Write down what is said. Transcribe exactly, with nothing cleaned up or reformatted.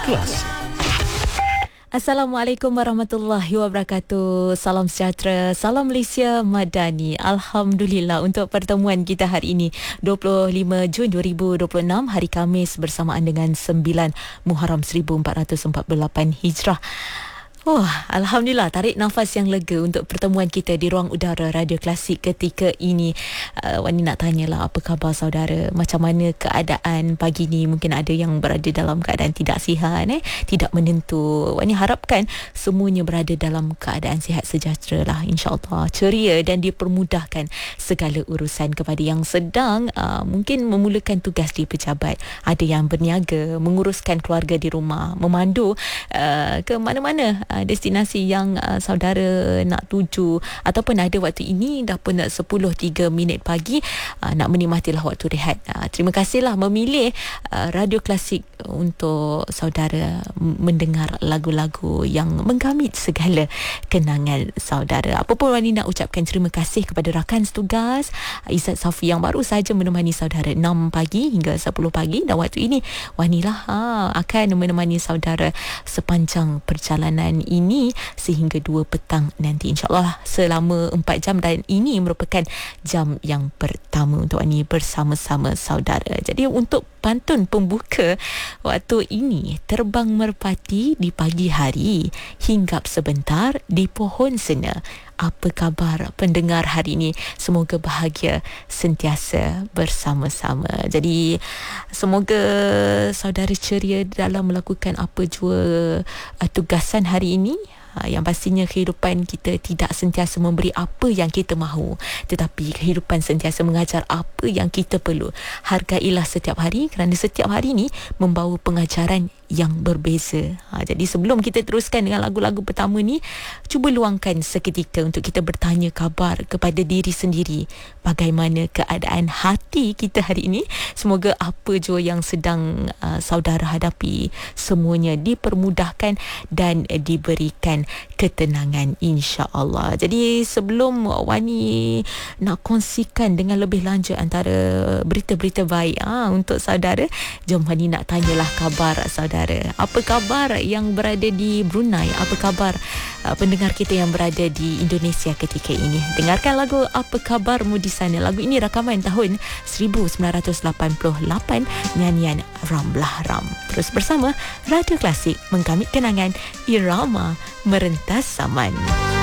Kelas. Assalamualaikum warahmatullahi wabarakatuh. Salam sejahtera, salam Malaysia Madani. Alhamdulillah untuk pertemuan kita hari ini dua puluh lima Jun dua ribu dua puluh enam, hari Khamis bersamaan dengan sembilan Muharram seribu empat ratus empat puluh lapan Hijrah. Oh, Alhamdulillah, tarik nafas yang lega untuk pertemuan kita di ruang udara Radio Klasik ketika ini. Uh, Wani nak tanyalah, apa khabar saudara? Macam mana keadaan pagi ni? Mungkin ada yang berada dalam keadaan tidak sihat, eh? tidak menentu. Wani harapkan semuanya berada dalam keadaan sihat sejahtera lah, insyaAllah. Ceria dan dipermudahkan segala urusan. Kepada yang sedang uh, mungkin memulakan tugas di pejabat, ada yang berniaga, menguruskan keluarga di rumah, memandu uh, ke mana-mana destinasi yang uh, saudara nak tuju, ataupun ada waktu ini dah pun sepuluh tiga minit pagi, uh, nak menikmatilah waktu rehat. Uh, terima kasihlah memilih uh, Radio Klasik untuk saudara mendengar lagu-lagu yang menggamit segala kenangan saudara. Apa pun Wani nak ucapkan terima kasih kepada rakan setugas Izzat Safi yang baru saja menemani saudara enam pagi hingga sepuluh pagi, dan waktu ini Wani lah ha, akan menemani saudara sepanjang perjalanan ini sehingga dua petang nanti, insyaAllah selama empat jam, dan ini merupakan jam yang pertama untuk Wani bersama-sama saudara. Jadi untuk pantun pembuka waktu ini, terbang merpati di pagi hari, hinggap sebentar di pohon sena. Apa khabar pendengar hari ini? Semoga bahagia sentiasa bersama-sama. Jadi semoga saudara ceria dalam melakukan apa jua uh, tugasan hari ini. Yang pastinya kehidupan kita tidak sentiasa memberi apa yang kita mahu, tetapi kehidupan sentiasa mengajar apa yang kita perlu. Hargailah setiap hari, kerana setiap hari ini membawa pengajaran yang berbeza. Ha, jadi sebelum kita teruskan dengan lagu-lagu pertama ni, cuba luangkan seketika untuk kita bertanya khabar kepada diri sendiri. Bagaimana keadaan hati kita hari ini? Semoga apa jua yang sedang uh, saudara hadapi, semuanya dipermudahkan dan uh, diberikan ketenangan, insya-Allah. Jadi sebelum Wani nak kongsikan dengan lebih lanjut antara berita-berita baik ah untuk saudara, jom Wani nak tanyalah khabar saudara. Apa khabar yang berada di Brunei? Apa khabar uh, pendengar kita yang berada di Indonesia ketika ini? Dengarkan lagu Apa Khabarmu di Sana. Lagu ini rakaman tahun seribu sembilan ratus lapan puluh lapan, nyanyian Ramlah Ram. Terus bersama Radio Klasik, menggamit kenangan irama merentas zaman.